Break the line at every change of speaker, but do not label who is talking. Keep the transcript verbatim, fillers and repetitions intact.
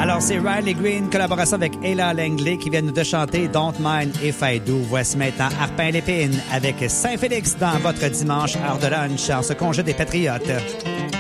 Alors, c'est Riley Green, collaboration avec Ella Langley, qui viennent de chanter Don't Mind If I Do. Voici maintenant Harpin Lépine avec Saint-Félix dans votre dimanche heure de lunch en ce congé des Patriotes.